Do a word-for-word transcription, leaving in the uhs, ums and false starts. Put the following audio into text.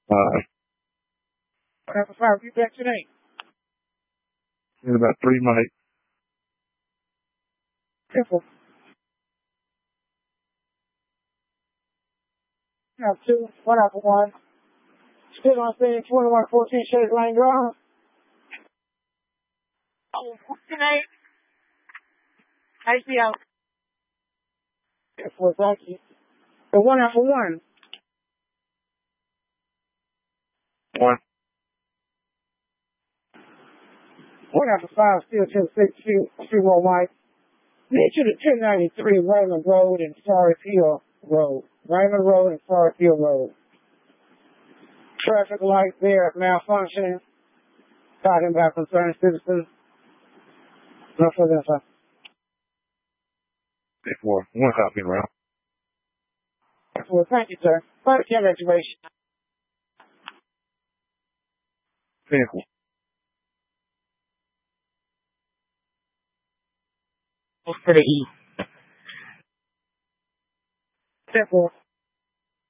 Uh, After five, you back today. in about three miles. Simple. Now two, one out for one. Still on scene, twenty-one fourteen Shades Lane Drive. Oh, good night. I see out. Careful, thank you. The one out for one. One. One out for five, still ten six, three one white. Near to the ten ninety-three Raymond Road and Forest Hill Road. Raymond Road and Forest Hill Road. Traffic light there malfunctioning. Talking about concerned citizens. No further info. Ten four. One copy around. Well, thank you, sir. Flight attendant activation. Ten four. To the east. ten four.